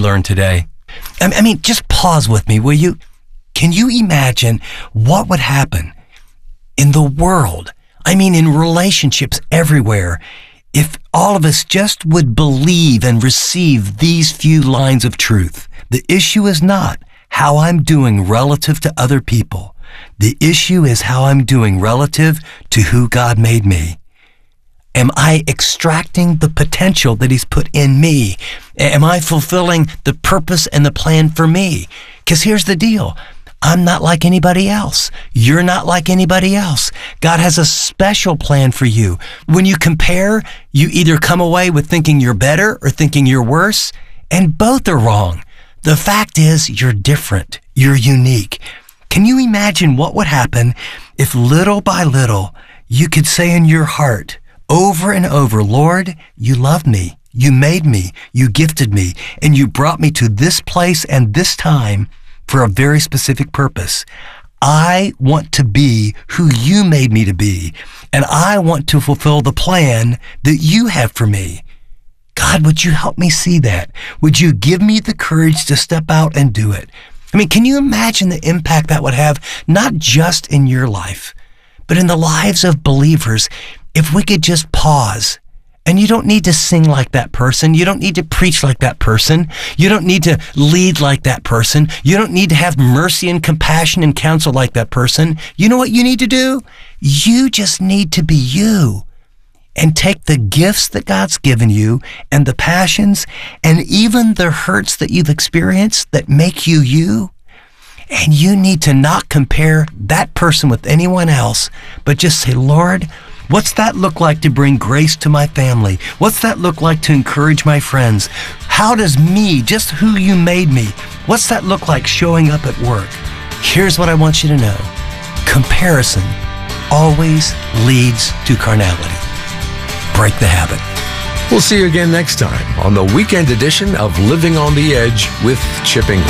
learned today. I mean, just pause with me, will you? Can you imagine what would happen in the world, I mean in relationships everywhere, if all of us just would believe and receive these few lines of truth? The issue is not how I'm doing relative to other people. The issue is how I'm doing relative to who God made me. Am I extracting the potential that He's put in me? Am I fulfilling the purpose and the plan for me? Because here's the deal. I'm not like anybody else. You're not like anybody else. God has a special plan for you. When you compare, you either come away with thinking you're better or thinking you're worse, and both are wrong. The fact is, you're different. You're unique. Can you imagine what would happen if little by little you could say in your heart over and over, Lord, you love me. You made me. You gifted me. And you brought me to this place and this time for a very specific purpose. I want to be who you made me to be, and I want to fulfill the plan that you have for me. God, would you help me see that? Would you give me the courage to step out and do it? I mean, can you imagine the impact that would have, not just in your life, but in the lives of believers, if we could just pause? And you don't need to sing like that person. You don't need to preach like that person. You don't need to lead like that person. You don't need to have mercy and compassion and counsel like that person. You know what you need to do? You just need to be you and take the gifts that God's given you and the passions and even the hurts that you've experienced that make you you. And you need to not compare that person with anyone else, but just say, Lord, what's that look like to bring grace to my family? What's that look like to encourage my friends? How does me, just who you made me, what's that look like showing up at work? Here's what I want you to know. Comparison always leads to carnality. Break the habit. We'll see you again next time on the weekend edition of Living on the Edge with Chip England.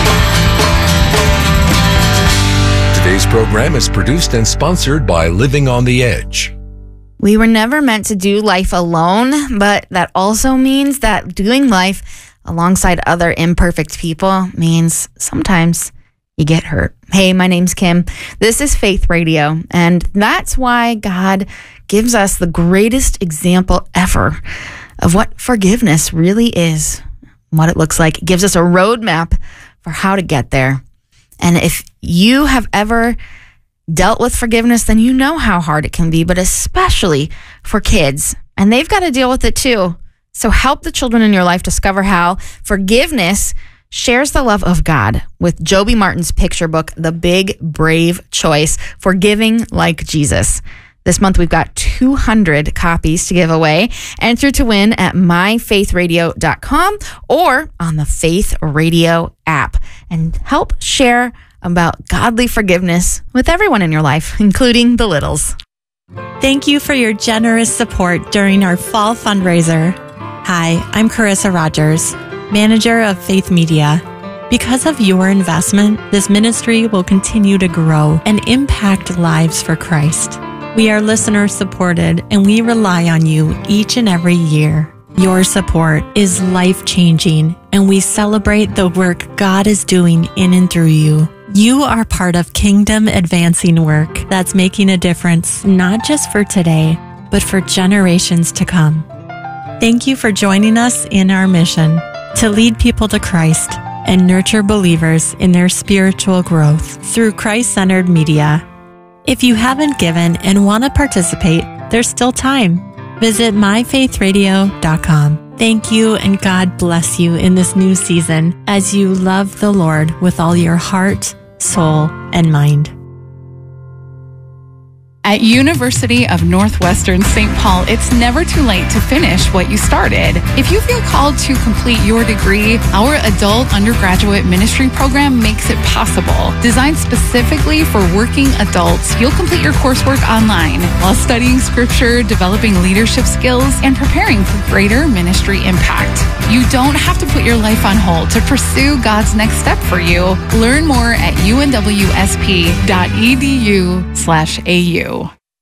Today's program is produced and sponsored by Living on the Edge. We were never meant to do life alone, but that also means that doing life alongside other imperfect people means sometimes you get hurt. Hey, my name's Kim. This is Faith Radio, and that's why God gives us the greatest example ever of what forgiveness really is, what it looks like. It gives us a roadmap for how to get there. And if you have ever dealt with forgiveness, then you know how hard it can be, but especially for kids. And they've got to deal with it too. So help the children in your life discover how forgiveness shares the love of God with Joby Martin's picture book, The Big Brave Choice, Forgiving Like Jesus. This month, we've got 200 copies to give away. Enter to win at myfaithradio.com or on the Faith Radio app. And help share about godly forgiveness with everyone in your life, including the littles. Thank you for your generous support during our fall fundraiser. Hi, I'm Carissa Rogers, manager of Faith Media. Because of your investment, this ministry will continue to grow and impact lives for Christ. We are listener supported, and we rely on you each and every year. Your support is life-changing, and we celebrate the work God is doing in and through you. You are part of kingdom advancing work that's making a difference, not just for today, but for generations to come. Thank you for joining us in our mission to lead people to Christ and nurture believers in their spiritual growth through Christ-centered media. If you haven't given and want to participate, there's still time. Visit myfaithradio.com. Thank you, and God bless you in this new season as you love the Lord with all your heart, soul, and mind. At University of Northwestern St. Paul, it's never too late to finish what you started. If you feel called to complete your degree, our adult undergraduate ministry program makes it possible. Designed specifically for working adults, you'll complete your coursework online while studying scripture, developing leadership skills, and preparing for greater ministry impact. You don't have to put your life on hold to pursue God's next step for you. Learn more at unwsp.edu/au.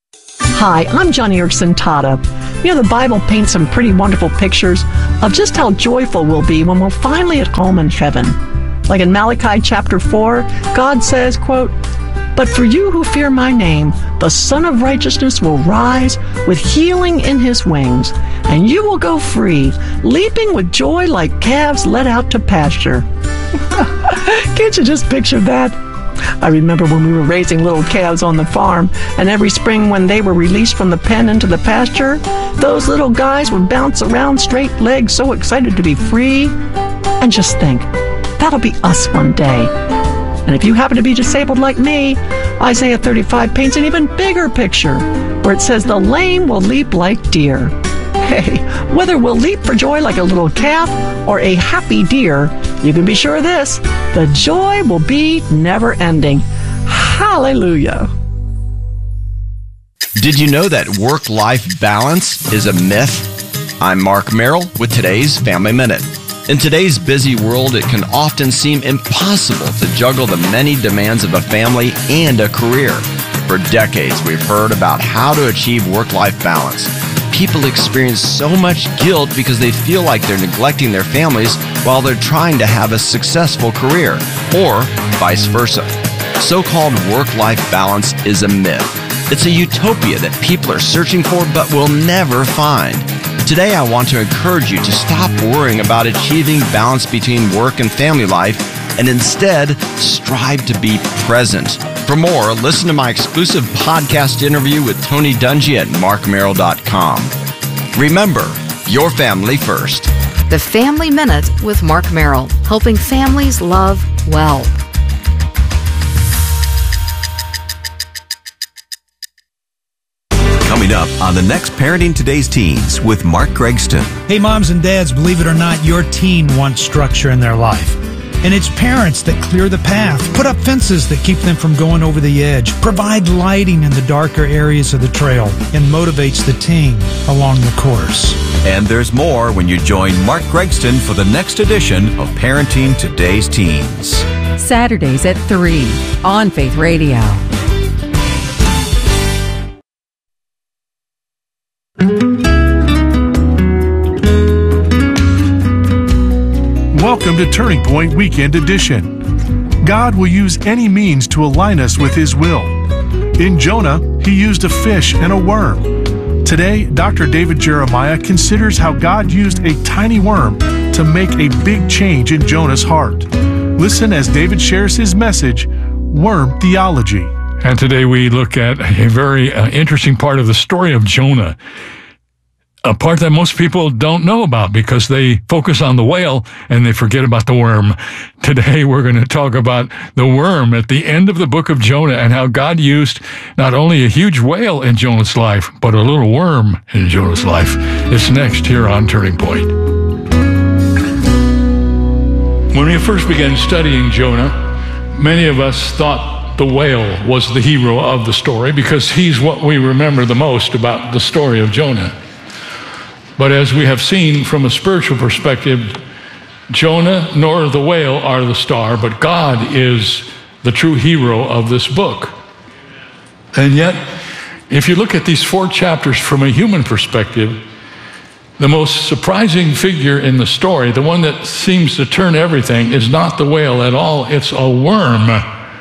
Hi, I'm Johnny Erickson Tata. You know, the Bible paints some pretty wonderful pictures of just how joyful we'll be when we're finally at home in heaven. Like in Malachi chapter 4, God says, quote, "But for you who fear my name, the Son of Righteousness will rise with healing in his wings, and you will go free, leaping with joy like calves led out to pasture." Can't you just picture that? I remember when we were raising little calves on the farm, and every spring when they were released from the pen into the pasture, those little guys would bounce around straight legs, so excited to be free. And just think, that'll be us one day. And if you happen to be disabled like me, Isaiah 35 paints an even bigger picture, where it says the lame will leap like deer. Hey, whether we'll leap for joy like a little calf or a happy deer, you can be sure of this: the joy will be never ending. Hallelujah. Did you know that work-life balance is a myth? I'm Mark Merrill with today's Family Minute. In today's busy world, it can often seem impossible to juggle the many demands of a family and a career. For decades, we've heard about how to achieve work-life balance. People experience so much guilt because they feel like they're neglecting their families while they're trying to have a successful career, or vice versa. So-called work-life balance is a myth. It's a utopia that people are searching for but will never find. Today, I want to encourage you to stop worrying about achieving balance between work and family life and instead strive to be present. For more, listen to my exclusive podcast interview with Tony Dungy at markmerrill.com. Remember, your family first. The Family Minute with Mark Merrill, helping families love well. Coming up on the next Parenting Today's Teens with Mark Gregston. Hey, moms and dads, believe it or not, your teen wants structure in their life. And it's parents that clear the path, put up fences that keep them from going over the edge, provide lighting in the darker areas of the trail, and motivates the teen along the course. And there's more when you join Mark Gregston for the next edition of Parenting Today's Teens. Saturdays at 3 on Faith Radio. Welcome to Turning Point Weekend Edition. God will use any means to align us with His will. In Jonah, He used a fish and a worm. Today, Dr. David Jeremiah considers how God used a tiny worm to make a big change in Jonah's heart. Listen as David shares his message, Worm Theology. And today we look at a very interesting part of the story of Jonah. A part that most people don't know about because they focus on the whale and they forget about the worm. Today we're going to talk about the worm at the end of the book of Jonah and how God used not only a huge whale in Jonah's life, but a little worm in Jonah's life. It's next here on Turning Point. When we first began studying Jonah, many of us thought the whale was the hero of the story because he's what we remember the most about the story of Jonah. But as we have seen from a spiritual perspective, Jonah nor the whale are the star, but God is the true hero of this book. And yet, if you look at these 4 chapters from a human perspective, the most surprising figure in the story, the one that seems to turn everything, is not the whale at all, it's a worm.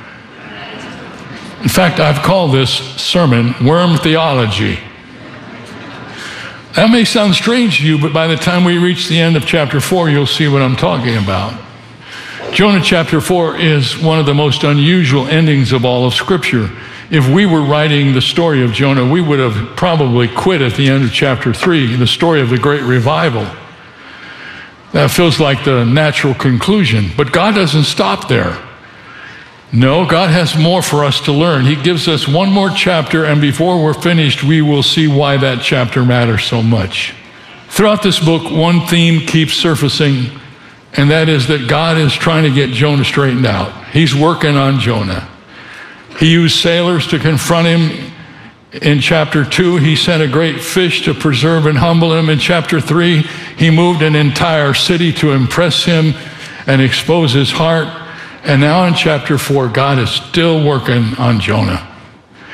In fact, I've called this sermon Worm Theology. That may sound strange to you, but by the time we reach the end of chapter 4, you'll see what I'm talking about. Jonah chapter 4 is one of the most unusual endings of all of Scripture. If we were writing the story of Jonah, we would have probably quit at the end of chapter 3, the story of the great revival. That feels like the natural conclusion, but God doesn't stop there. No, God has more for us to learn. He gives us one more chapter, and before we're finished, we will see why that chapter matters so much. Throughout this book, one theme keeps surfacing, and that is that God is trying to get Jonah straightened out. He's working on Jonah. He used sailors to confront him. In chapter 2, he sent a great fish to preserve and humble him. In chapter 3, he moved an entire city to impress him and expose his heart. And now in chapter 4, God is still working on Jonah.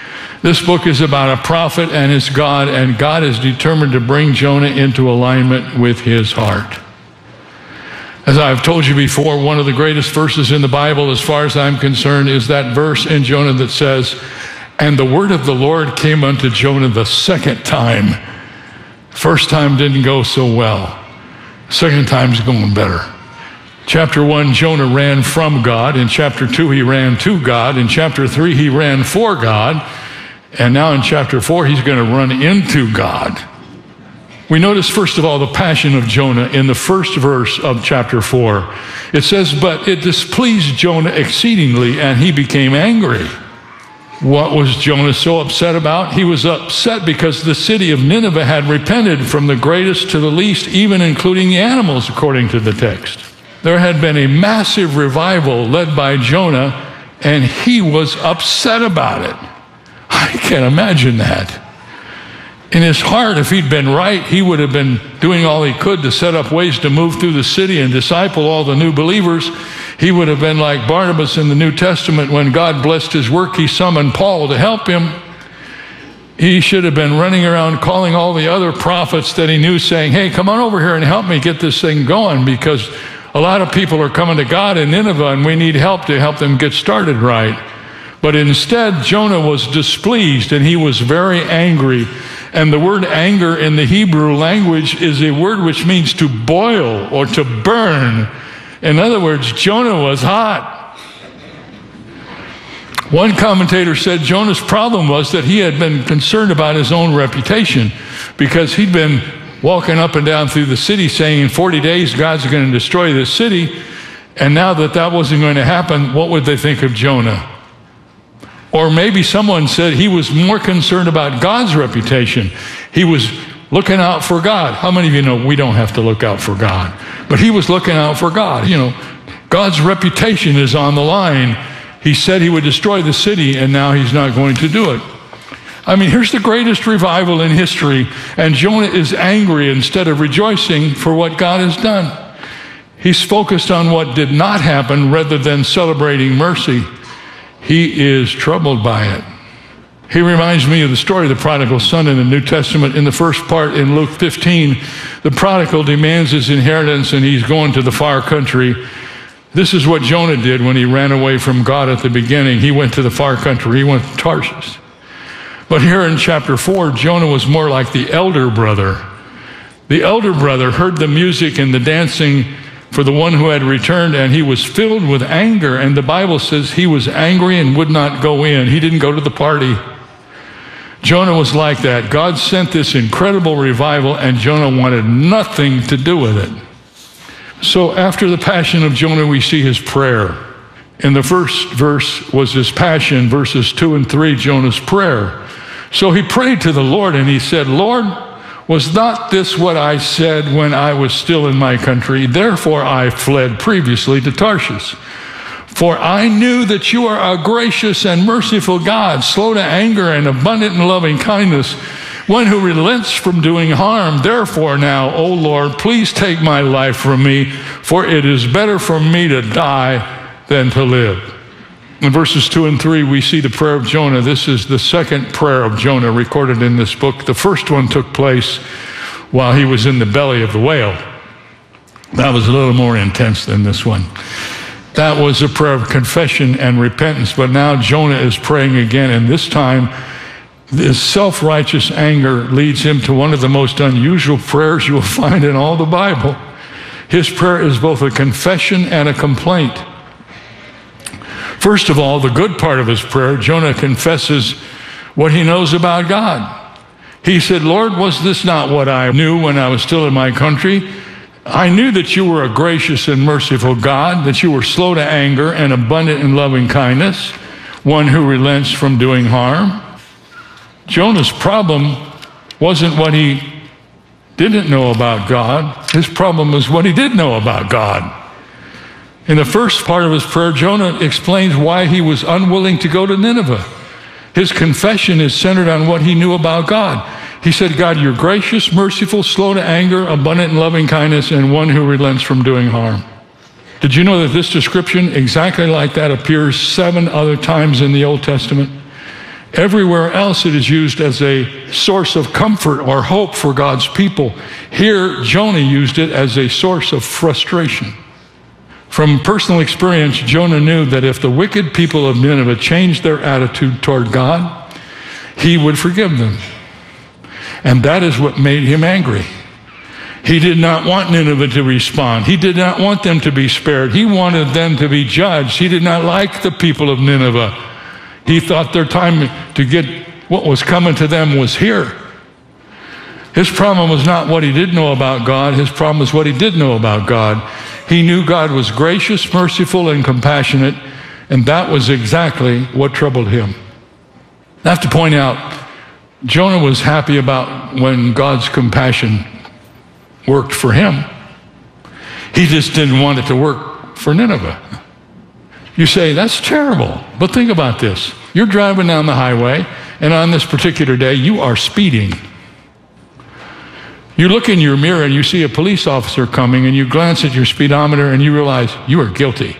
This book is about a prophet and his God, and God is determined to bring Jonah into alignment with his heart. As I've told you before, one of the greatest verses in the Bible, as far as I'm concerned, is that verse in Jonah that says, "And the word of the Lord came unto Jonah the second time." First time didn't go so well. Second time's going better. Chapter 1, Jonah ran from God. In chapter 2, he ran to God. In chapter 3, he ran for God. And now in chapter 4, he's going to run into God. We notice, first of all, the passion of Jonah in the first verse of chapter 4. It says, "But it displeased Jonah exceedingly, and he became angry." What was Jonah so upset about? He was upset because the city of Nineveh had repented from the greatest to the least, even including the animals, according to the text. There had been a massive revival led by Jonah, and he was upset about it. I can't imagine that. In his heart, if he'd been right, he would have been doing all he could to set up ways to move through the city and disciple all the new believers. He would have been like Barnabas in the New Testament. When God blessed his work, he summoned Paul to help him. He should have been running around calling all the other prophets that he knew, saying, "Hey, come on over here and help me get this thing going, because a lot of people are coming to God in Nineveh, and we need help to help them get started right." But instead, Jonah was displeased, and he was very angry. And the word anger in the Hebrew language is a word which means to boil or to burn. In other words, Jonah was hot. One commentator said Jonah's problem was that he had been concerned about his own reputation, because he'd been walking up and down through the city saying in 40 days God's going to destroy this city. And now that that wasn't going to happen, what would they think of Jonah? Or maybe someone said he was more concerned about God's reputation. He was looking out for God. How many of you know we don't have to look out for God? But he was looking out for God. You know, God's reputation is on the line. He said he would destroy the city, and now he's not going to do it. I mean, here's the greatest revival in history, and Jonah is angry instead of rejoicing for what God has done. He's focused on what did not happen rather than celebrating mercy. He is troubled by it. He reminds me of the story of the prodigal son in the New Testament. In the first part, in Luke 15, the prodigal demands his inheritance, and he's going to the far country. This is what Jonah did when he ran away from God at the beginning. He went to the far country. He went to Tarshish. But here in chapter 4, Jonah was more like the elder brother. The elder brother heard the music and the dancing for the one who had returned, and he was filled with anger. And the Bible says he was angry and would not go in. He didn't go to the party. Jonah was like that. God sent this incredible revival, and Jonah wanted nothing to do with it. So after the passion of Jonah, we see his prayer. In the first verse was his passion. Verses 2 and 3, Jonah's prayer. So he prayed to the Lord, and he said, "Lord, was not this what I said when I was still in my country? Therefore I fled previously to Tarshish. For I knew that you are a gracious and merciful God, slow to anger and abundant in loving kindness, one who relents from doing harm. Therefore now, O Lord, please take my life from me, for it is better for me to die than to live." In verses 2 and 3, we see the prayer of Jonah. This is the second prayer of Jonah recorded in this book. The first one took place while he was in the belly of the whale. That was a little more intense than this one. That was a prayer of confession and repentance. But now Jonah is praying again, and this time this self-righteous anger leads him to one of the most unusual prayers you will find in all the Bible. His prayer is both a confession and a complaint. First of all, the good part of his prayer, Jonah confesses what he knows about God. He said, "Lord, was this not what I knew when I was still in my country? I knew that you were a gracious and merciful God, that you were slow to anger and abundant in loving kindness, one who relents from doing harm." Jonah's problem wasn't what he didn't know about God. His problem was what he did know about God. In the first part of his prayer, Jonah explains why he was unwilling to go to Nineveh. His confession is centered on what he knew about God. He said, "God, you're gracious, merciful, slow to anger, abundant in loving kindness, and one who relents from doing harm." Did you know that this description, exactly like that, appears 7 other times in the Old Testament? Everywhere else it is used as a source of comfort or hope for God's people. Here, Jonah used it as a source of frustration. From personal experience, Jonah knew that if the wicked people of Nineveh changed their attitude toward God, he would forgive them. And that is what made him angry. He did not want Nineveh to respond. He did not want them to be spared. He wanted them to be judged. He did not like the people of Nineveh. He thought their time to get what was coming to them was here. His problem was not what he didn't know about God. His problem was what he did know about God. He knew God was gracious, merciful, and compassionate, and that was exactly what troubled him. I have to point out, Jonah was happy about when God's compassion worked for him. He just didn't want it to work for Nineveh. You say, that's terrible. But think about this. You're driving down the highway, and on this particular day, you are speeding. You look in your mirror and you see a police officer coming, and you glance at your speedometer and you realize you are guilty.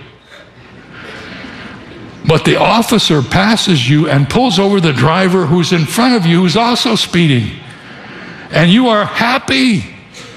But the officer passes you and pulls over the driver who's in front of you who's also speeding. And you are happy.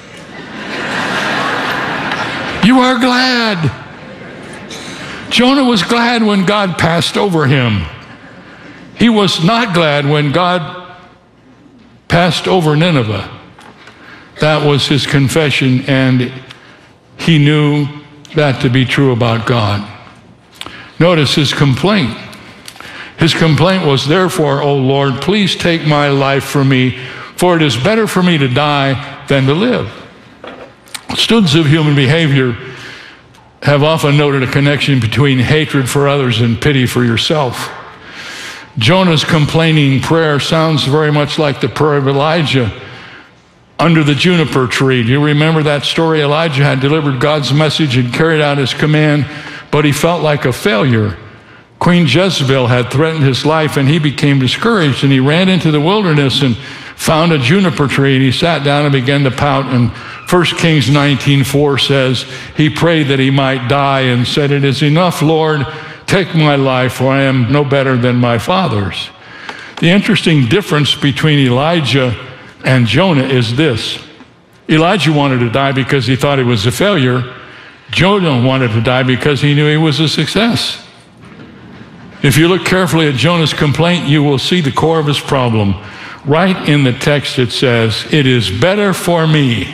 You are glad. Jonah was glad when God passed over him. He was not glad when God passed over Nineveh. That was his confession, and he knew that to be true about God. Notice his complaint. His complaint was, therefore, O Lord, please take my life from me, for it is better for me to die than to live. Students of human behavior have often noted a connection between hatred for others and pity for yourself. Jonah's complaining prayer sounds very much like the prayer of Elijah under the juniper tree. Do you remember that story? Elijah had delivered God's message and carried out his command, but he felt like a failure. Queen Jezebel had threatened his life, and he became discouraged, and he ran into the wilderness and found a juniper tree, and he sat down and began to pout. And 1 Kings 19:4 says, he prayed that he might die and said, it is enough, Lord, take my life, for I am no better than my fathers. The interesting difference between Elijah and Jonah is this. Elijah wanted to die because he thought he was a failure. Jonah wanted to die because he knew he was a success. If you look carefully at Jonah's complaint, you will see the core of his problem. Right in the text it says, it is better for me.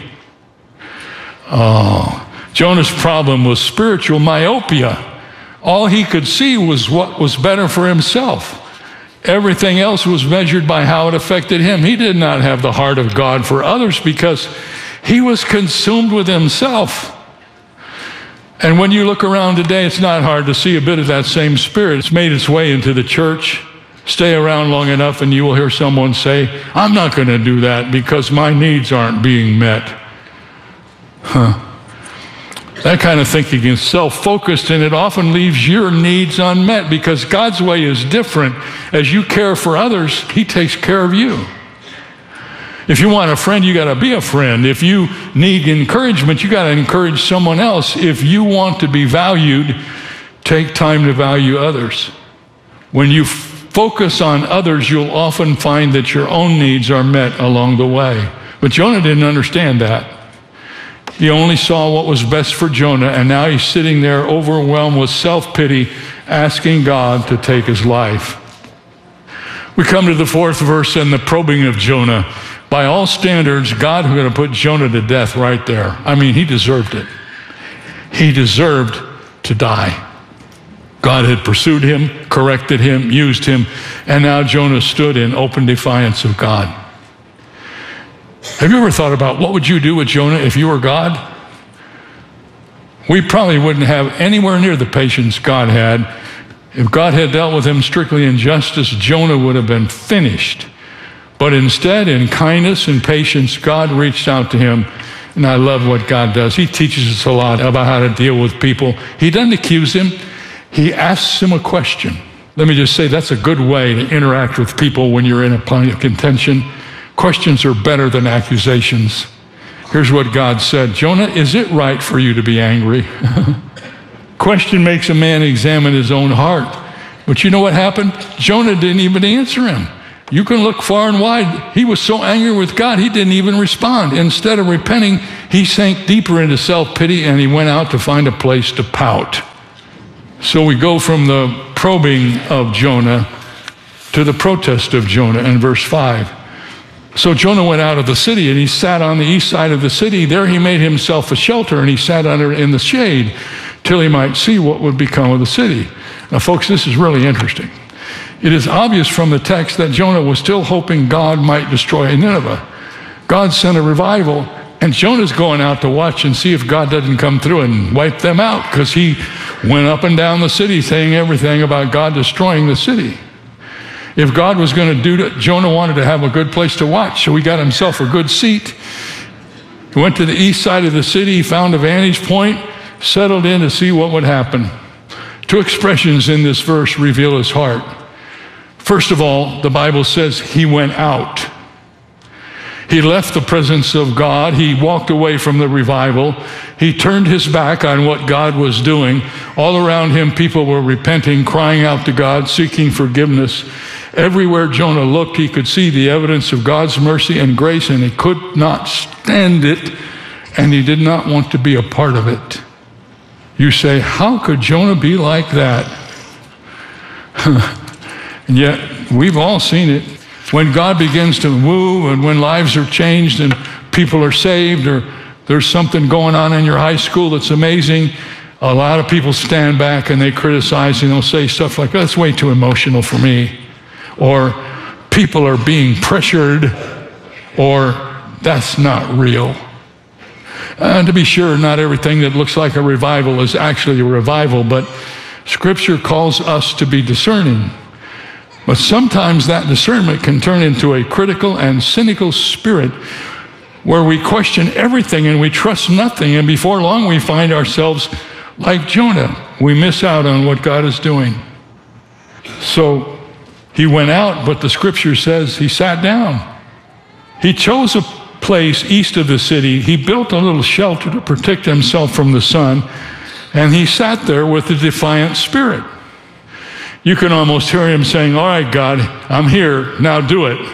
Oh, Jonah's problem was spiritual myopia. All he could see was what was better for himself. Everything else was measured by how it affected him. He did not have the heart of God for others because he was consumed with himself. And when you look around today, it's not hard to see a bit of that same spirit. It's made its way into the church. Stay around long enough and you will hear someone say, I'm not going to do that because my needs aren't being met. That kind of thinking is self-focused, and it often leaves your needs unmet because God's way is different. As you care for others, he takes care of you. If you want a friend, you got to be a friend. If you need encouragement, you got to encourage someone else. If you want to be valued, take time to value others. When you focus on others, you'll often find that your own needs are met along the way. But Jonah didn't understand that. He only saw what was best for Jonah, and now he's sitting there overwhelmed with self-pity, asking God to take his life. We come to the fourth verse and the probing of Jonah. By all standards, God was going to put Jonah to death right there. I mean, he deserved it. He deserved to die. God had pursued him, corrected him, used him, and now Jonah stood in open defiance of God. Have you ever thought about what would you do with Jonah if you were God? We probably wouldn't have anywhere near the patience God had. If God had dealt with him strictly in justice, Jonah would have been finished. But instead, in kindness and patience, God reached out to him. And I love what God does. He teaches us a lot about how to deal with people. He doesn't accuse him. He asks him a question. Let me just say that's a good way to interact with people when you're in a point of contention. Questions are better than accusations. Here's what God said. Jonah, is it right for you to be angry? Question makes a man examine his own heart. But you know what happened? Jonah didn't even answer him. You can look far and wide. He was so angry with God, he didn't even respond. Instead of repenting, he sank deeper into self-pity, and he went out to find a place to pout. So we go from the probing of Jonah to the protest of Jonah in verse 5. So Jonah went out of the city, and he sat on the east side of the city. There he made himself a shelter, and he sat under in the shade till he might see what would become of the city. Now, folks, this is really interesting. It is obvious from the text that Jonah was still hoping God might destroy Nineveh. God sent a revival, and Jonah's going out to watch and see if God doesn't come through and wipe them out, because he went up and down the city saying everything about God destroying the city. If God was going to do that, Jonah wanted to have a good place to watch, so he got himself a good seat. He went to the east side of the city, found a vantage point, settled in to see what would happen. Two expressions in this verse reveal his heart. First of all, the Bible says he went out. He left the presence of God. He walked away from the revival. He turned his back on what God was doing. All around him, people were repenting, crying out to God, seeking forgiveness. Everywhere Jonah looked, he could see the evidence of God's mercy and grace, and he could not stand it, and he did not want to be a part of it. You say, how could Jonah be like that? And yet, we've all seen it. When God begins to move, and when lives are changed and people are saved, or there's something going on in your high school that's amazing, a lot of people stand back and they criticize, and they'll say stuff like, that's way too emotional for me. Or people are being pressured, or that's not real. And to be sure, not everything that looks like a revival is actually a revival, but Scripture calls us to be discerning. But sometimes that discernment can turn into a critical and cynical spirit where we question everything and we trust nothing, and before long we find ourselves like Jonah. We miss out on what God is doing. So he went out, but the Scripture says he sat down. He chose a place east of the city. He built a little shelter to protect himself from the sun, and he sat there with a defiant spirit. You can almost hear him saying, all right, God, I'm here. Now do it.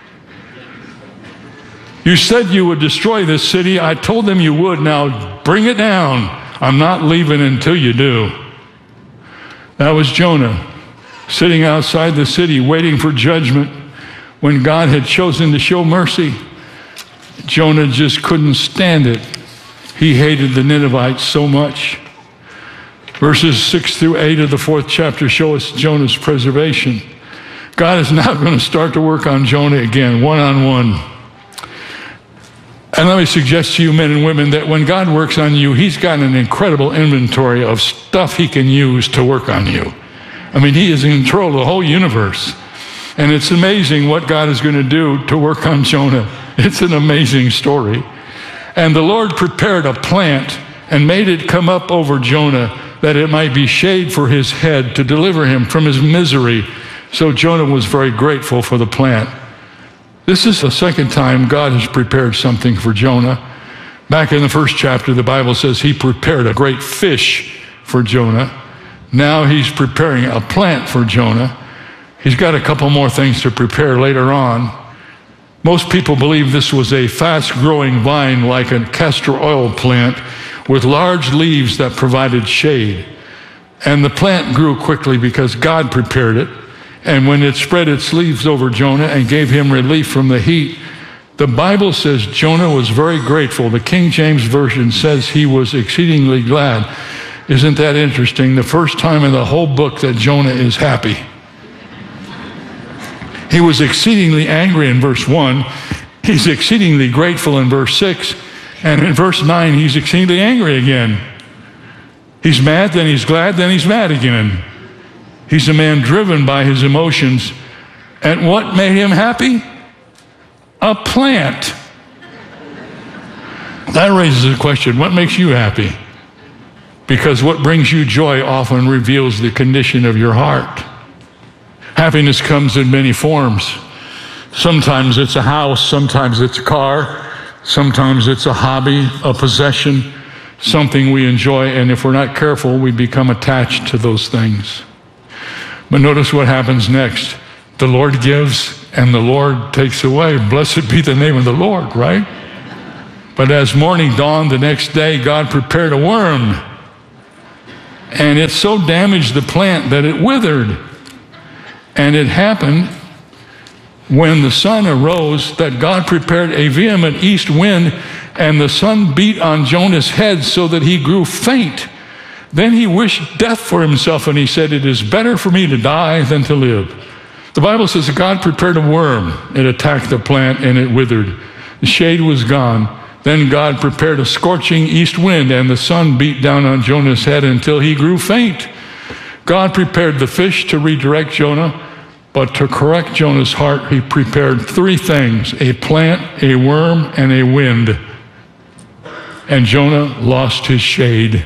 You said you would destroy this city. I told them you would. Now bring it down. I'm not leaving until you do. That was Jonah, sitting outside the city waiting for judgment when God had chosen to show mercy. Jonah just couldn't stand it. He hated the Ninevites so much. Verses 6 through 8 of the 4th chapter show us Jonah's preservation. God is now going to start to work on Jonah again, one-on-one. And let me suggest to you, men and women, that when God works on you, he's got an incredible inventory of stuff he can use to work on you. I mean, he is in control of the whole universe. And it's amazing what God is going to do to work on Jonah. It's an amazing story. And the Lord prepared a plant and made it come up over Jonah, that it might be shade for his head to deliver him from his misery. So Jonah was very grateful for the plant. This is the second time God has prepared something for Jonah. Back in the first chapter, the Bible says he prepared a great fish for Jonah. Now he's preparing a plant for Jonah. He's got a couple more things to prepare later on. Most people believe this was a fast-growing vine like a castor oil plant with large leaves that provided shade. And the plant grew quickly because God prepared it. And when it spread its leaves over Jonah and gave him relief from the heat, the Bible says Jonah was very grateful. The King James Version says he was exceedingly glad. Isn't that interesting? The first time in the whole book that Jonah is happy. He was exceedingly angry in verse 1. He's exceedingly grateful in verse 6. And in verse 9, he's exceedingly angry again. He's mad, then he's glad, then he's mad again. He's a man driven by his emotions. And what made him happy? A plant. That raises a question. What makes you happy? Because what brings you joy often reveals the condition of your heart. Happiness comes in many forms. Sometimes it's a house, sometimes it's a car, sometimes it's a hobby, a possession, something we enjoy, and if we're not careful, we become attached to those things. But notice what happens next. The Lord gives and the Lord takes away. Blessed be the name of the Lord, right? But as morning dawned the next day, God prepared a worm. And it so damaged the plant that it withered. And it happened when the sun arose that God prepared a vehement east wind, and the sun beat on Jonah's head so that he grew faint. Then he wished death for himself, and he said, "It is better for me to die than to live." The Bible says that God prepared a worm. It attacked the plant and it withered. The shade was gone. Then God prepared a scorching east wind, and the sun beat down on Jonah's head until he grew faint. God prepared the fish to redirect Jonah, but to correct Jonah's heart, he prepared three things: a plant, a worm, and a wind. And Jonah lost his shade.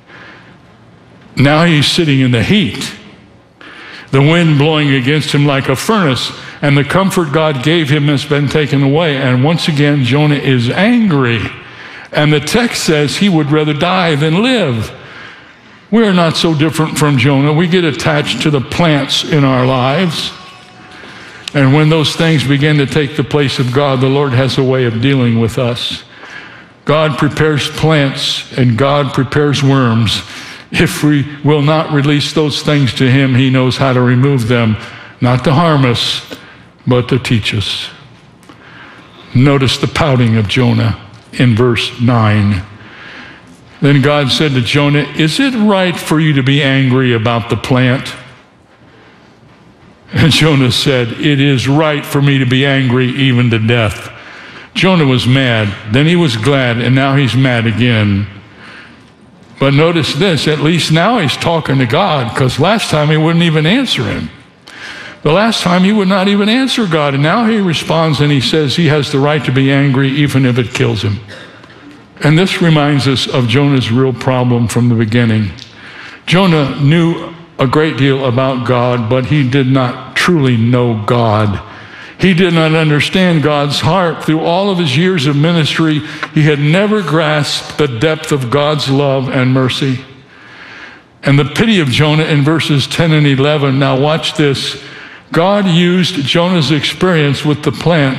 Now he's sitting in the heat, the wind blowing against him like a furnace, and the comfort God gave him has been taken away. And once again, Jonah is angry. And the text says he would rather die than live. We are not so different from Jonah. We get attached to the plants in our lives. And when those things begin to take the place of God, the Lord has a way of dealing with us. God prepares plants and God prepares worms. If we will not release those things to him, he knows how to remove them, not to harm us, but to teach us. Notice the pouting of Jonah in verse 9. Then God said to Jonah, "Is it right for you to be angry about the plant?" And Jonah said, "It is right for me to be angry even to death." Jonah was mad, then he was glad, and now he's mad again. But notice this, at least now he's talking to God, because last time he wouldn't even answer him. The last time he would not even answer God, and now he responds and he says he has the right to be angry even if it kills him. And this reminds us of Jonah's real problem from the beginning. Jonah knew a great deal about God, but he did not truly know God. He did not understand God's heart. Through all of his years of ministry, he had never grasped the depth of God's love and mercy. And the pity of Jonah in verses 10 and 11. Now watch this. God used Jonah's experience with the plant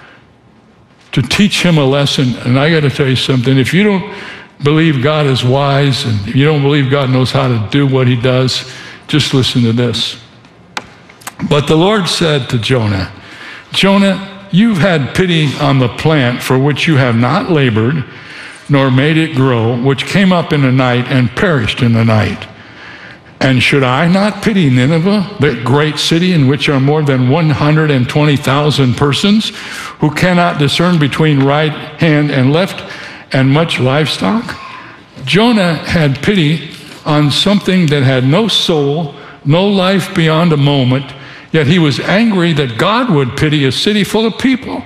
to teach him a lesson. And I got to tell you something. If you don't believe God is wise and if you don't believe God knows how to do what he does, just listen to this. But the Lord said to Jonah, "Jonah, you've had pity on the plant for which you have not labored, nor made it grow, which came up in the night and perished in the night. And should I not pity Nineveh, the great city in which are more than 120,000 persons who cannot discern between right hand and left, and much livestock?" Jonah had pity on something that had no soul, no life beyond a moment, yet he was angry that God would pity a city full of people.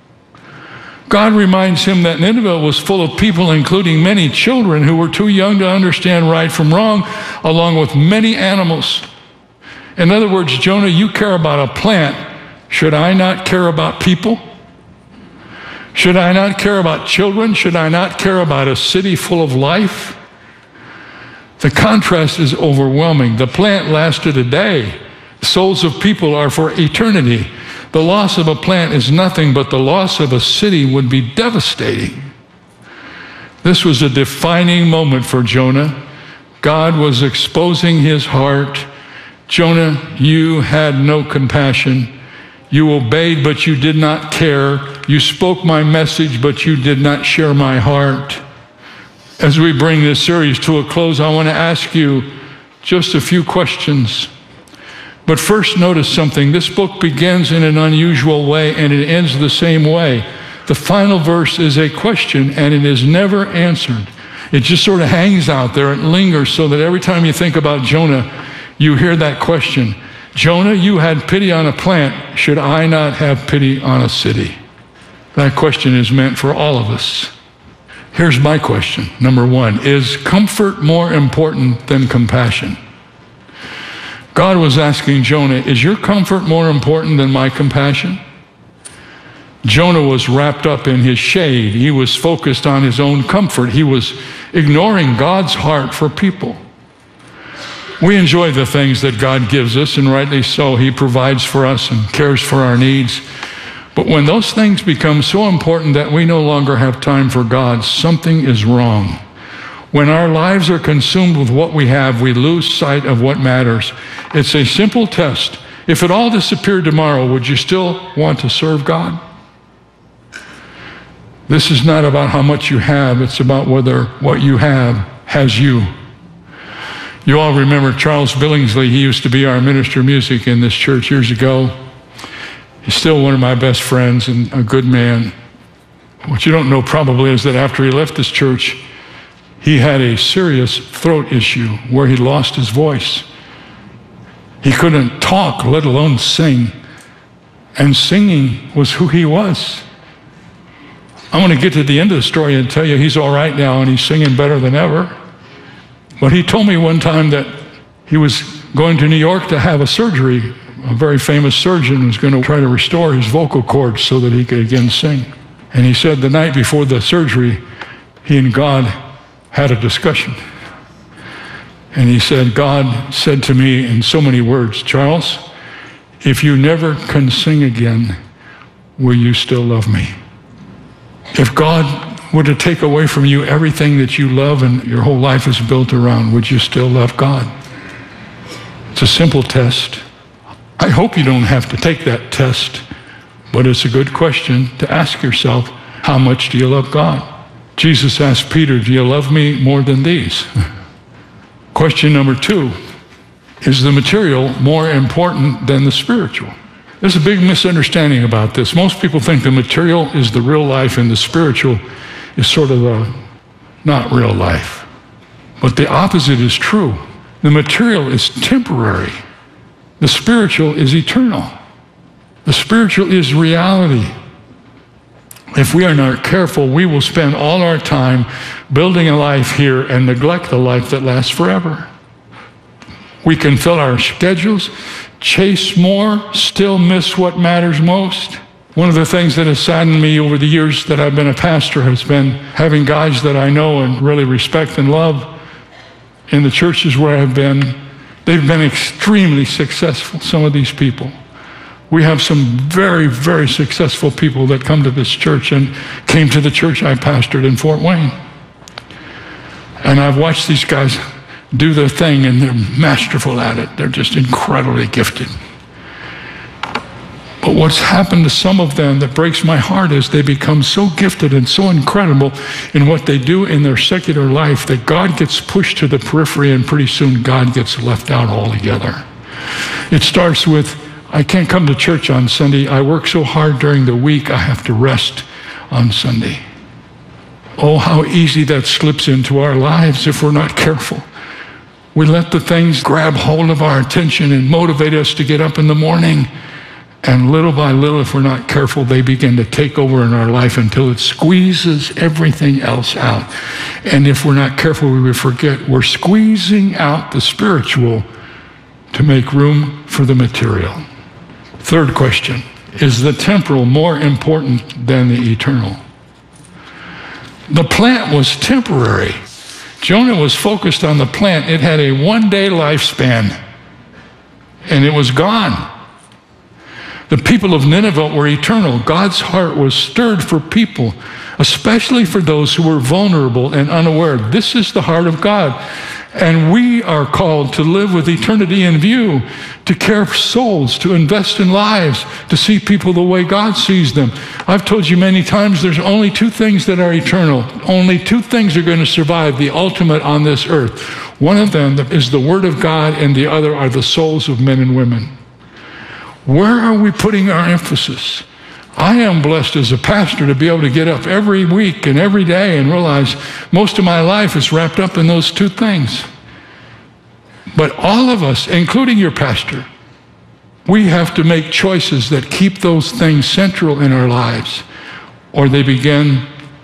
God reminds him that Nineveh was full of people, including many children who were too young to understand right from wrong, along with many animals. In other words, Jonah, you care about a plant. Should I not care about people? Should I not care about children? Should I not care about a city full of life? The contrast is overwhelming. The plant lasted a day. Souls of people are for eternity. The loss of a plant is nothing, but the loss of a city would be devastating. This was a defining moment for Jonah. God was exposing his heart. Jonah, you had no compassion. You obeyed, but you did not care. You spoke my message, but you did not share my heart. As we bring this series to a close, I want to ask you just a few questions. But first, notice something. This book begins in an unusual way, and it ends the same way. The final verse is a question, and it is never answered. It just sort of hangs out there. It lingers so that every time you think about Jonah, you hear that question. Jonah, you had pity on a plant. Should I not have pity on a city? That question is meant for all of us. Here's my question. Number one, is comfort more important than compassion? God was asking Jonah, is your comfort more important than my compassion? Jonah was wrapped up in his shade. He was focused on his own comfort. He was ignoring God's heart for people. We enjoy the things that God gives us, and rightly so. He provides for us and cares for our needs. But when those things become so important that we no longer have time for God, something is wrong. When our lives are consumed with what we have, we lose sight of what matters. It's a simple test. If it all disappeared tomorrow, would you still want to serve God? This is not about how much you have. It's about whether what you have has you. You all remember Charles Billingsley. He used to be our minister of music in this church years ago. He's still one of my best friends and a good man. What you don't know probably is that after he left this church, he had a serious throat issue where he lost his voice. He couldn't talk, let alone sing. And singing was who he was. I'm going to get to the end of the story and tell you he's all right now and he's singing better than ever. But he told me one time that he was going to New York to have a surgery. A very famous surgeon was going to try to restore his vocal cords so that he could again sing. And he said the night before the surgery, he and God had a discussion. And he said, God said to me in so many words, Charles, if you never can sing again, will you still love me? If God were to take away from you everything that you love and your whole life is built around, would you still love God? It's a simple test. I hope you don't have to take that test, but it's a good question to ask yourself, how much do you love God? Jesus asked Peter, do you love me more than these? Question number 2, is the material more important than the spiritual? There's a big misunderstanding about this. Most people think the material is the real life and the spiritual is sort of not real life. But the opposite is true. The material is temporary. The spiritual is eternal. The spiritual is reality. If we are not careful, we will spend all our time building a life here and neglect the life that lasts forever. We can fill our schedules, chase more, still miss what matters most. One of the things that has saddened me over the years that I've been a pastor has been having guys that I know and really respect and love in the churches where I've been. They've been extremely successful, some of these people. We have some very, very successful people that come to this church and came to the church I pastored in Fort Wayne. And I've watched these guys do their thing, and they're masterful at it. They're just incredibly gifted. But what's happened to some of them that breaks my heart is they become so gifted and so incredible in what they do in their secular life that God gets pushed to the periphery, and pretty soon God gets left out altogether. It starts with, I can't come to church on Sunday. I work so hard during the week, I have to rest on Sunday. Oh, how easy that slips into our lives if we're not careful. We let the things grab hold of our attention and motivate us to get up in the morning. And little by little, if we're not careful, they begin to take over in our life until it squeezes everything else out. And if we're not careful, we will forget we're squeezing out the spiritual to make room for the material. Third question, is the temporal more important than the eternal? The plant was temporary. Jonah was focused on the plant. It had a one-day lifespan, and it was gone. The people of Nineveh were eternal. God's heart was stirred for people, especially for those who were vulnerable and unaware. This is the heart of God. And we are called to live with eternity in view, to care for souls, to invest in lives, to see people the way God sees them. I've told you many times there's only 2 things that are eternal. Only 2 things are going to survive the ultimate on this earth. One of them is the Word of God, and the other are the souls of men and women. Where are we putting our emphasis? I am blessed as a pastor to be able to get up every week and every day and realize most of my life is wrapped up in those 2 things. But all of us, including your pastor, we have to make choices that keep those things central in our lives, or they begin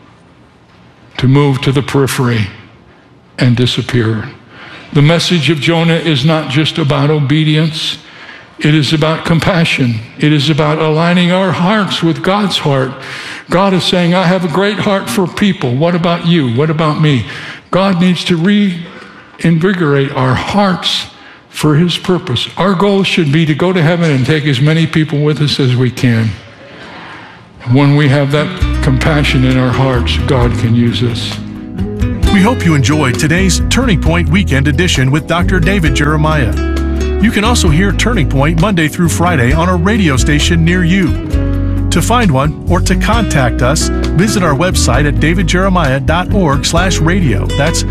to move to the periphery and disappear. The message of Jonah is not just about obedience. It is about compassion. It is about aligning our hearts with God's heart. God is saying, I have a great heart for people. What about you? What about me? God needs to reinvigorate our hearts for his purpose. Our goal should be to go to heaven and take as many people with us as we can. When we have that compassion in our hearts, God can use us. We hope you enjoyed today's Turning Point Weekend Edition with Dr. David Jeremiah. You can also hear Turning Point Monday through Friday on a radio station near you. To find one or to contact us, visit our website at davidjeremiah.org/radio. That's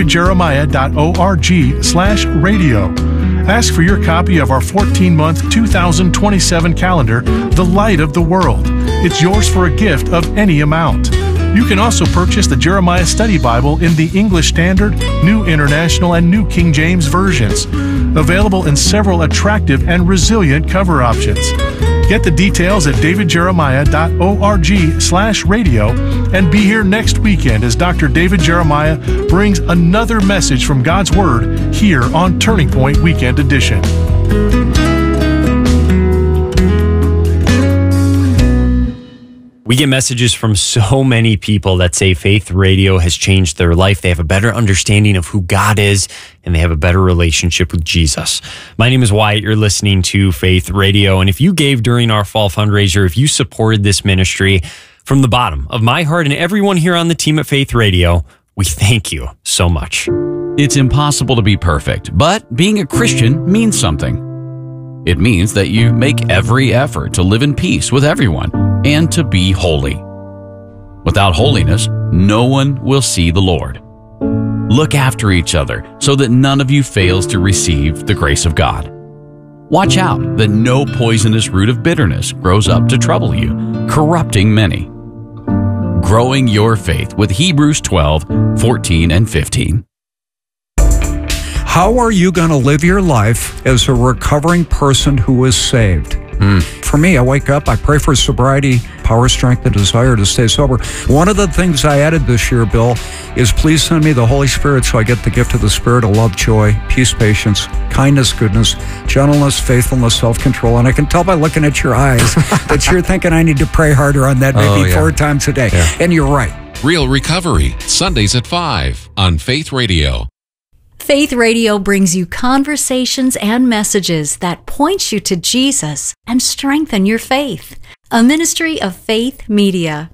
davidjeremiah.org/radio. Ask for your copy of our 14-month 2027 calendar, The Light of the World. It's yours for a gift of any amount. You can also purchase the Jeremiah Study Bible in the English Standard, New International, and New King James versions, available in several attractive and resilient cover options. Get the details at davidjeremiah.org/radio and be here next weekend as Dr. David Jeremiah brings another message from God's Word here on Turning Point Weekend Edition. We get messages from so many people that say Faith Radio has changed their life. They have a better understanding of who God is, and they have a better relationship with Jesus. My name is Wyatt. You're listening to Faith Radio. And if you gave during our fall fundraiser, if you supported this ministry from the bottom of my heart and everyone here on the team at Faith Radio, we thank you so much. It's impossible to be perfect, but being a Christian means something. It means that you make every effort to live in peace with everyone and to be holy. Without holiness, no one will see the Lord. Look after each other so that none of you fails to receive the grace of God. Watch out that no poisonous root of bitterness grows up to trouble you, corrupting many. Growing your faith with Hebrews 12:14 and 15. How are you going to live your life as a recovering person who is saved? For me, I wake up, I pray for sobriety, power, strength, and desire to stay sober. One of the things I added this year, Bill, is please send me the Holy Spirit so I get the gift of the Spirit of love, joy, peace, patience, kindness, goodness, gentleness, faithfulness, self-control. And I can tell by looking at your eyes that you're thinking I need to pray harder on that maybe 4 times a day. Yeah. And you're right. Real Recovery, Sundays at 5 on Faith Radio. Faith Radio brings you conversations and messages that point you to Jesus and strengthen your faith. A ministry of Faith Media.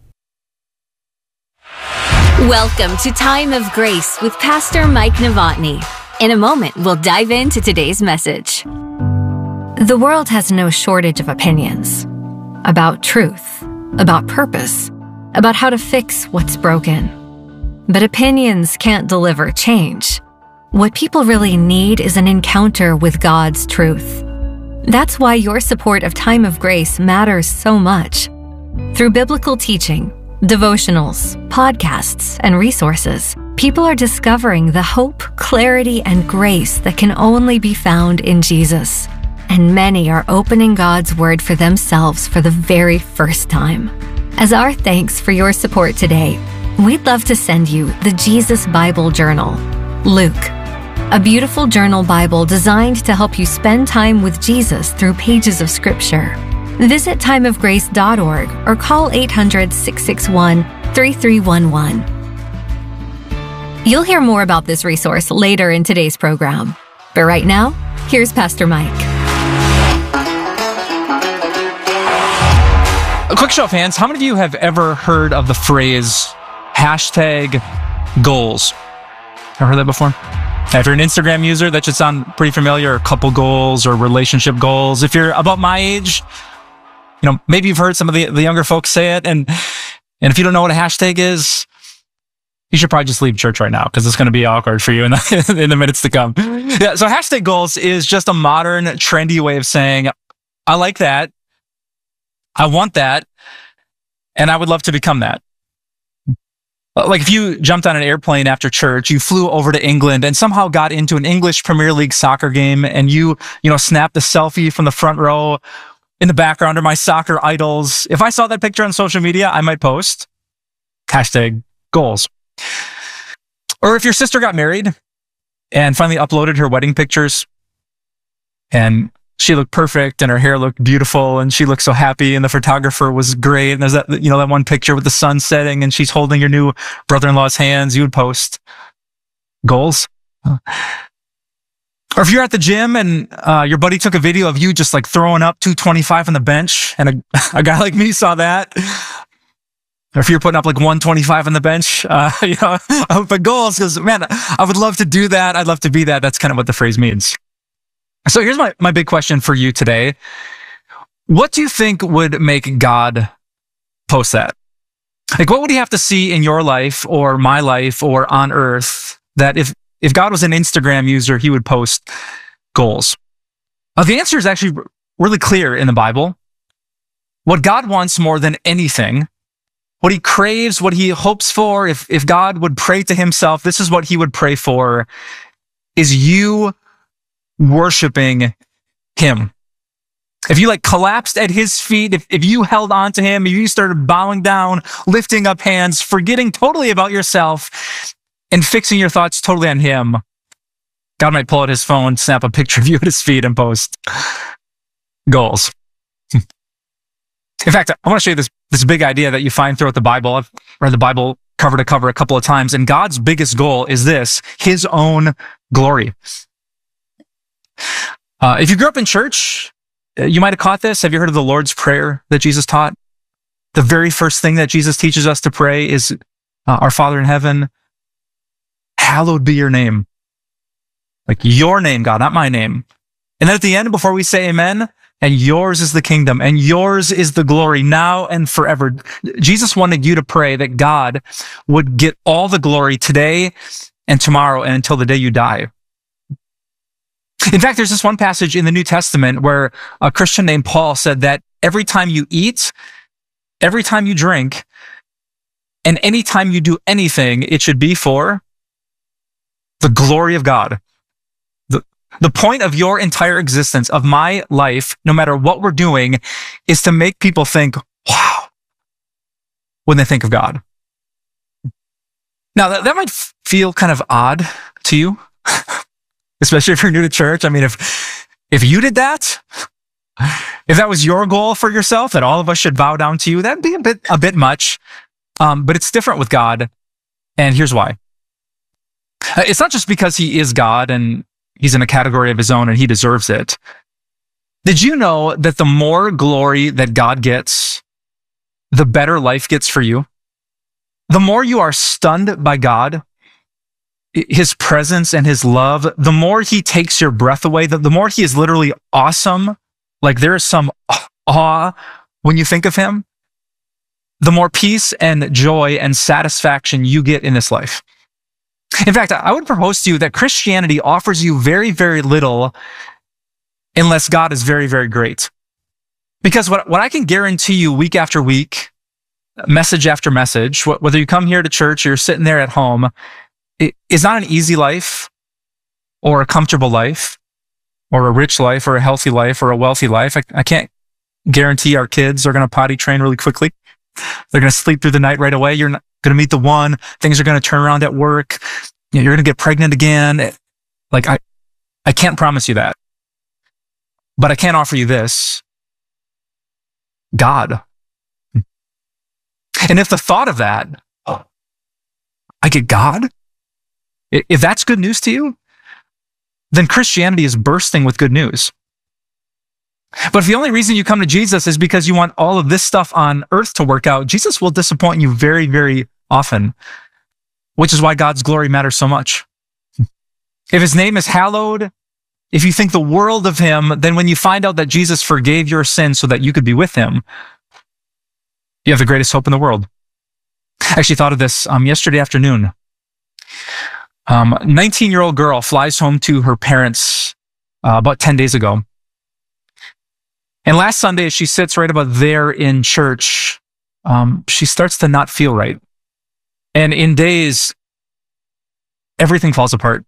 Welcome to Time of Grace with Pastor Mike Novotny. In a moment, we'll dive into today's message. The world has no shortage of opinions about truth, about purpose, about how to fix what's broken. But opinions can't deliver change. What people really need is an encounter with God's truth. That's why your support of Time of Grace matters so much. Through biblical teaching, devotionals, podcasts, and resources, people are discovering the hope, clarity, and grace that can only be found in Jesus. And many are opening God's Word for themselves for the very first time. As our thanks for your support today, we'd love to send you the Jesus Bible Journal, Luke, a beautiful journal Bible designed to help you spend time with Jesus through pages of Scripture. Visit timeofgrace.org or call 800-661-3311. You'll hear more about this resource later in today's program. But right now, here's Pastor Mike. A quick show of hands, how many of you have ever heard of the phrase #goals? Ever heard that before? If you're an Instagram user, that should sound pretty familiar, or couple goals or relationship goals. If you're about my age, maybe you've heard some of the younger folks say it. And if you don't know what a hashtag is, you should probably just leave church right now because it's going to be awkward for you in the minutes to come. Yeah, so hashtag goals is just a modern, trendy way of saying, I like that, I want that, and I would love to become that. Like if you jumped on an airplane after church, you flew over to England and somehow got into an English Premier League soccer game and you snapped a selfie from the front row in the background are my soccer idols. If I saw that picture on social media, I might post #goals. Or if your sister got married and finally uploaded her wedding pictures and she looked perfect and her hair looked beautiful and she looked so happy and the photographer was great. And there's that, that one picture with the sun setting and she's holding your new brother-in-law's hands. You would post goals. Or Or if you're at the gym and your buddy took a video of you just like throwing up 225 on the bench, and a guy like me saw that. Or if you're putting up like 125 on the bench, but goals, because man, I would love to do that. I'd love to be that. That's kind of what the phrase means. So here's my big question for you today. What do you think would make God post that? Like, what would he have to see in your life or my life or on earth that if God was an Instagram user, he would post goals? The answer is actually really clear in the Bible. What God wants more than anything, what he craves, what he hopes for, if God would pray to himself, this is what he would pray for, is you worshiping him. If you like collapsed at his feet, if you held on to him, if you started bowing down, lifting up hands, forgetting totally about yourself and fixing your thoughts totally on him, God might pull out his phone, snap a picture of you at his feet and post goals. In fact, I want to show you this big idea that you find throughout the Bible. I've read the Bible cover to cover a couple of times, and God's biggest goal is this: his own glory. If you grew up in church, you might have caught this. Have you heard of the Lord's Prayer that Jesus taught? The very first thing that Jesus teaches us to pray is, our Father in heaven, hallowed be your name. Like your name, God, not my name. And then at the end, before we say amen, and yours is the kingdom, and yours is the glory now and forever. Jesus wanted you to pray that God would get all the glory today and tomorrow and until the day you die. In fact, there's this one passage in the New Testament where a Christian named Paul said that every time you eat, every time you drink, and any time you do anything, it should be for the glory of God. The point of your entire existence, of my life, no matter what we're doing, is to make people think, wow, when they think of God. Now, that might feel kind of odd to you, especially if you're new to church. I mean, if you did that, if that was your goal for yourself, that all of us should bow down to you, that'd be a bit much. But it's different with God, and here's why. It's not just because he is God and he's in a category of his own and he deserves it. Did you know that the more glory that God gets, the better life gets for you? The more you are stunned by God, his presence and his love, the more he takes your breath away, the more he is literally awesome, like there is some awe when you think of him, the more peace and joy and satisfaction you get in this life. In fact, I would propose to you that Christianity offers you very, very little unless God is very, very great. Because what I can guarantee you week after week, message after message, whether you come here to church or you're sitting there at home, it is not an easy life or a comfortable life or a rich life or a healthy life or a wealthy life. I can't guarantee our kids are going to potty train really quickly. They're going to sleep through the night right away. You're not going to meet the one. Things are going to turn around at work. You're going to get pregnant again. Like, I can't promise you that. But I can offer you this. God. And if the thought of that, I get God, if that's good news to you, then Christianity is bursting with good news. But if the only reason you come to Jesus is because you want all of this stuff on earth to work out, Jesus will disappoint you very, very often, which is why God's glory matters so much. If his name is hallowed, if you think the world of him, then when you find out that Jesus forgave your sins so that you could be with him, you have the greatest hope in the world. I actually thought of this yesterday afternoon. 19-year-old girl flies home to her parents about 10 days ago. And last Sunday, as she sits right about there in church, she starts to not feel right. And in days, everything falls apart.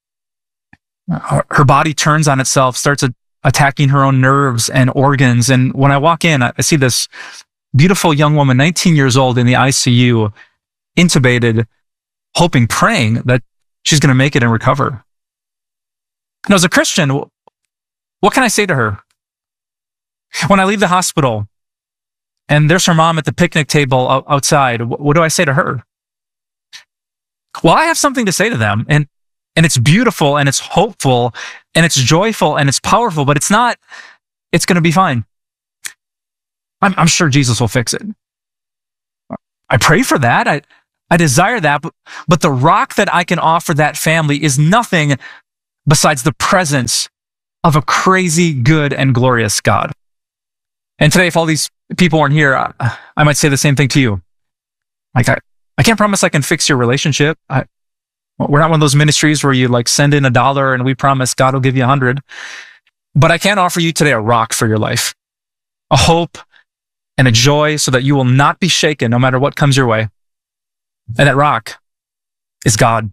Her body turns on itself, starts attacking her own nerves and organs. And when I walk in, I see this beautiful young woman, 19 years old, in the ICU, intubated, hoping, praying that she's going to make it and recover. And as a Christian, what can I say to her? When I leave the hospital and there's her mom at the picnic table outside, what do I say to her? Well, I have something to say to them, and it's beautiful and it's hopeful and it's joyful and it's powerful, but it's not, it's going to be fine. I'm sure Jesus will fix it. I pray for that. I desire that, but the rock that I can offer that family is nothing besides the presence of a crazy, good, and glorious God. And today, if all these people weren't here, I might say the same thing to you. Like, I can't promise I can fix your relationship. We're not one of those ministries where you like send in $1 and we promise God will give you 100. But I can offer you today a rock for your life, a hope and a joy so that you will not be shaken no matter what comes your way. And that rock is God.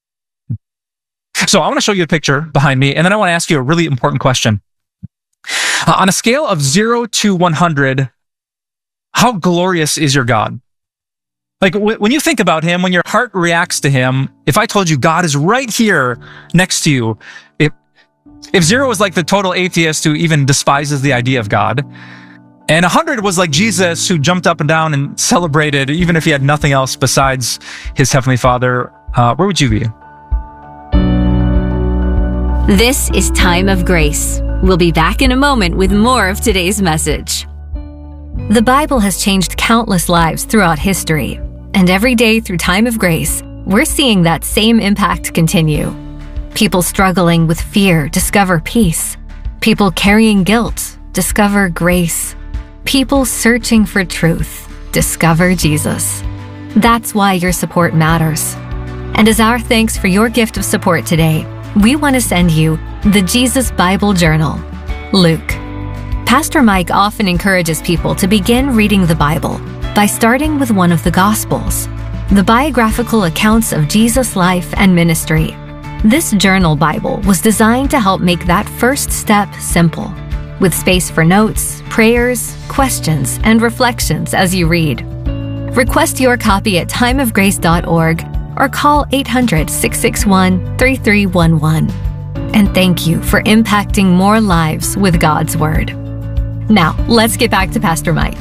So I want to show you a picture behind me, and then I want to ask you a really important question. On a scale of 0 to 100, how glorious is your God? Like when you think about him, when your heart reacts to him, if I told you God is right here next to you, if 0 was like the total atheist who even despises the idea of God, and 100 was like Jesus who jumped up and down and celebrated even if he had nothing else besides his Heavenly Father, where would you be? This is Time of Grace. We'll be back in a moment with more of today's message. The Bible has changed countless lives throughout history, and every day through Time of Grace, we're seeing that same impact continue. People struggling with fear discover peace. People carrying guilt discover grace. People searching for truth discover Jesus. That's why your support matters. And as our thanks for your gift of support today, we want to send you the Jesus Bible Journal, Luke. Pastor Mike often encourages people to begin reading the Bible by starting with one of the Gospels, the biographical accounts of Jesus' life and ministry. This journal Bible was designed to help make that first step simple, with space for notes, prayers, questions, and reflections as you read. Request your copy at timeofgrace.org or call 800-661-3311. And thank you for impacting more lives with God's Word. Now, let's get back to Pastor Mike.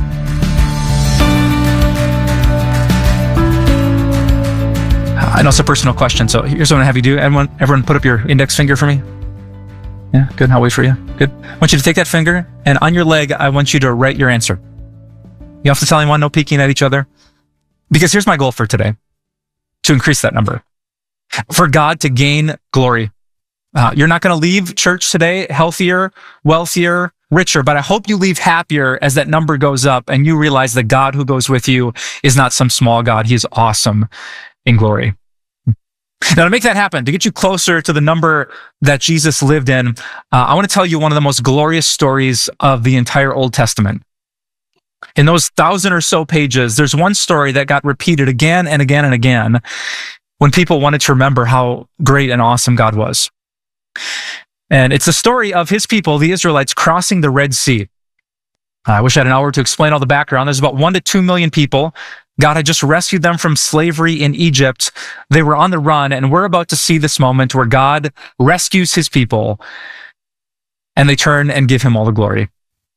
I know it's a personal question, so here's what I'm going to have you do. Everyone put up your index finger for me. Yeah, good. I'll wait for you. Good. I want you to take that finger, and on your leg, I want you to write your answer. You have to tell anyone, no peeking at each other. Because here's my goal for today, to increase that number. For God to gain glory. You're not going to leave church today healthier, wealthier, richer, but I hope you leave happier as that number goes up and you realize that God who goes with you is not some small God. He is awesome in glory. Now, to make that happen, to get you closer to the number that Jesus lived in, I want to tell you one of the most glorious stories of the entire Old Testament. In those 1,000 or so pages, there's one story that got repeated again and again and again when people wanted to remember how great and awesome God was. And it's the story of his people, the Israelites, crossing the Red Sea. I wish I had an hour to explain all the background. There's about 1 to 2 million people. God had just rescued them from slavery in Egypt. They were on the run, and we're about to see this moment where God rescues his people, and they turn and give him all the glory.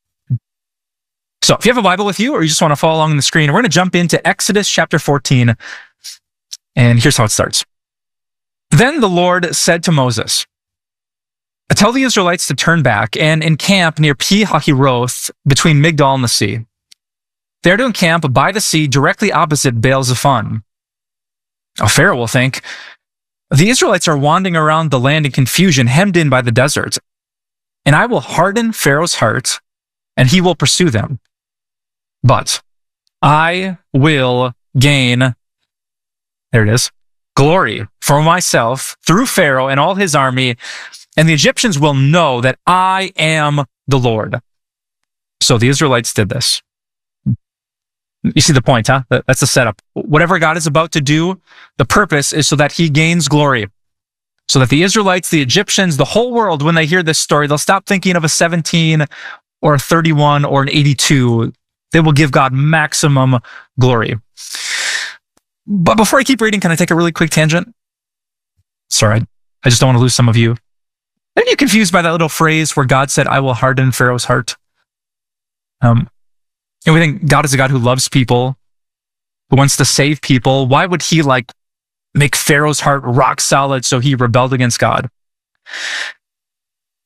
So if you have a Bible with you, or you just want to follow along on the screen, we're going to jump into Exodus chapter 14, and here's how it starts. Then the Lord said to Moses, "Tell the Israelites to turn back and encamp near Pi-hahiroth between Migdol and the sea. They are to encamp by the sea directly opposite Baal-zephon." Pharaoh will think, "The Israelites are wandering around the land in confusion, hemmed in by the desert. And I will harden Pharaoh's heart, and he will pursue them. But I will gain," there it is, "glory for myself through Pharaoh and all his army, and the Egyptians will know that I am the Lord." So the Israelites did this. You see the point, huh? That's the setup. Whatever God is about to do, the purpose is so that he gains glory. So that the Israelites, the Egyptians, the whole world, when they hear this story, they'll stop thinking of a 17 or a 31 or an 82. They will give God maximum glory. But before I keep reading, can I take a really quick tangent? Sorry, I just don't want to lose some of you. Are you confused by that little phrase where God said, "I will harden Pharaoh's heart"? And we think God is a God who loves people, who wants to save people. Why would he make Pharaoh's heart rock solid so he rebelled against God?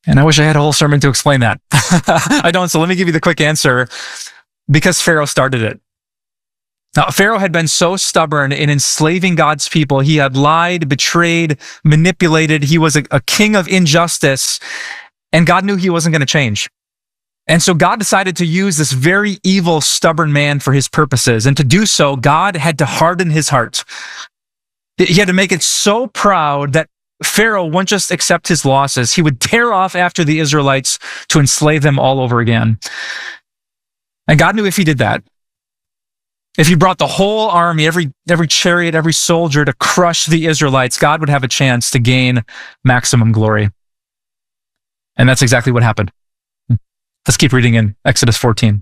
And I wish I had a whole sermon to explain that. I don't, so let me give you the quick answer. Because Pharaoh started it. Now, Pharaoh had been so stubborn in enslaving God's people. He had lied, betrayed, manipulated. He was a king of injustice, and God knew he wasn't going to change. And so God decided to use this very evil, stubborn man for his purposes. And to do so, God had to harden his heart. He had to make it so proud that Pharaoh wouldn't just accept his losses. He would tear off after the Israelites to enslave them all over again. And God knew if he did that, if he brought the whole army, every chariot, every soldier to crush the Israelites, God would have a chance to gain maximum glory. And that's exactly what happened. Let's keep reading in Exodus 14.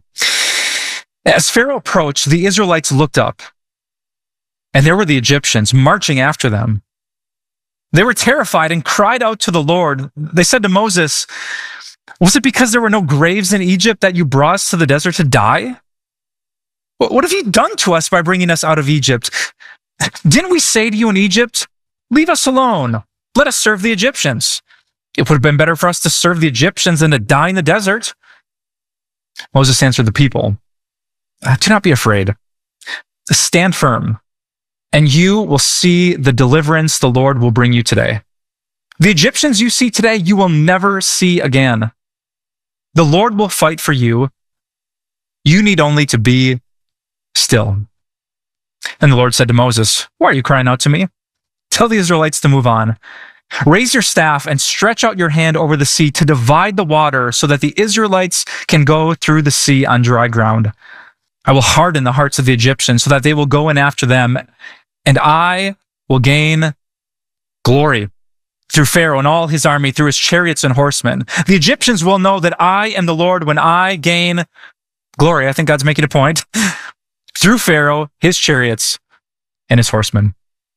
As Pharaoh approached, the Israelites looked up, and there were the Egyptians marching after them. They were terrified and cried out to the Lord. They said to Moses, "Was it because there were no graves in Egypt that you brought us to the desert to die? What have you done to us by bringing us out of Egypt? Didn't we say to you in Egypt, 'Leave us alone. Let us serve the Egyptians'? It would have been better for us to serve the Egyptians than to die in the desert." Moses answered the people, "Do not be afraid. Stand firm, and you will see the deliverance the Lord will bring you today. The Egyptians you see today, you will never see again. The Lord will fight for you. You need only to be still." And the Lord said to Moses, "Why are you crying out to me? Tell the Israelites to move on. Raise your staff and stretch out your hand over the sea to divide the water so that the Israelites can go through the sea on dry ground. I will harden the hearts of the Egyptians so that they will go in after them, and I will gain glory through Pharaoh and all his army, through his chariots and horsemen. The Egyptians will know that I am the Lord when I gain glory." I think God's making a point. Through Pharaoh, his chariots, and his horsemen.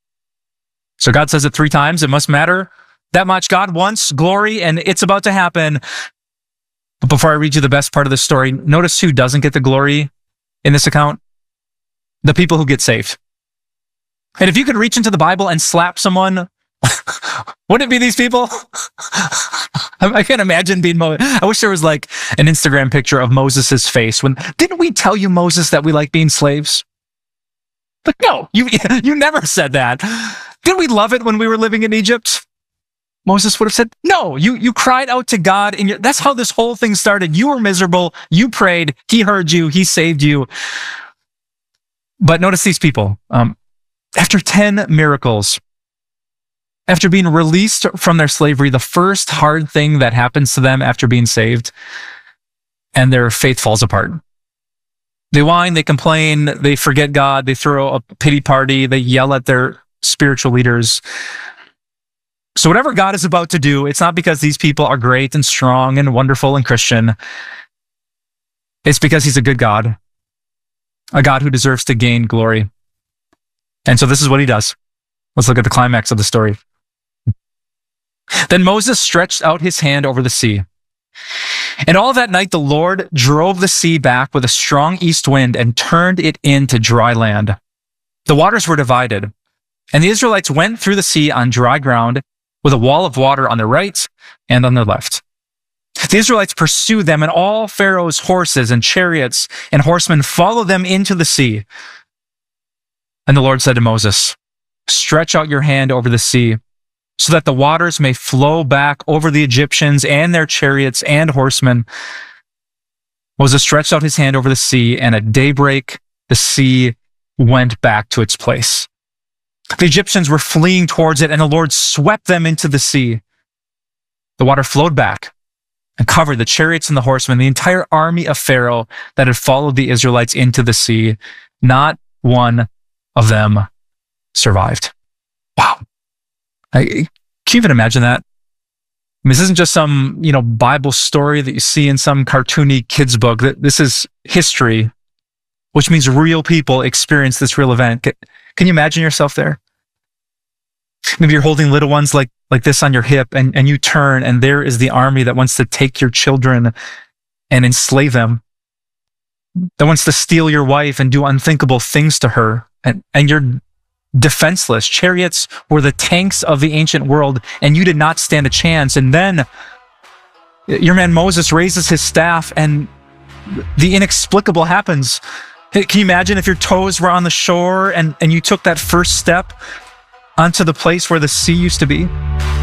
So God says it 3 times. It must matter that much. God wants glory, and it's about to happen. But before I read you the best part of the story, notice who doesn't get the glory in this account? The people who get saved. And if you could reach into the Bible and slap someone, wouldn't it be these people? I can't imagine being I wish there was like an Instagram picture of Moses' face when, "Didn't we tell you, Moses, that we like being slaves?" But no, you never said that. "Didn't we love it when we were living in Egypt?" Moses would have said, "No, you cried out to God, and that's how this whole thing started. You were miserable. You prayed. He heard you. He saved you." But notice these people. After 10 miracles, after being released from their slavery, the first hard thing that happens to them after being saved, and their faith falls apart. They whine, they complain, they forget God, they throw a pity party, they yell at their spiritual leaders. So whatever God is about to do, it's not because these people are great and strong and wonderful and Christian. It's because he's a good God, a God who deserves to gain glory. And so this is what he does. Let's look at the climax of the story. Then Moses stretched out his hand over the sea. And all that night the Lord drove the sea back with a strong east wind and turned it into dry land. The waters were divided, and the Israelites went through the sea on dry ground with a wall of water on their right and on their left. The Israelites pursued them, and all Pharaoh's horses and chariots and horsemen followed them into the sea. And the Lord said to Moses, "Stretch out your hand over the sea, so that the waters may flow back over the Egyptians and their chariots and horsemen." Moses stretched out his hand over the sea, and at daybreak, the sea went back to its place. The Egyptians were fleeing towards it, and the Lord swept them into the sea. The water flowed back and covered the chariots and the horsemen, the entire army of Pharaoh that had followed the Israelites into the sea. Not one of them survived. Wow. Can you even imagine that? I mean, this isn't just some, Bible story that you see in some cartoony kids book. This is history, which means real people experience this real event. Can you imagine yourself there? Maybe you're holding little ones like this on your hip, and you turn, and there is the army that wants to take your children and enslave them, that wants to steal your wife and do unthinkable things to her, and you're defenseless. Chariots were the tanks of the ancient world, and you did not stand a chance. And then Your man Moses raises his staff and the inexplicable happens. Can you imagine if your toes were on the shore and you took that first step onto the place where the sea used to be?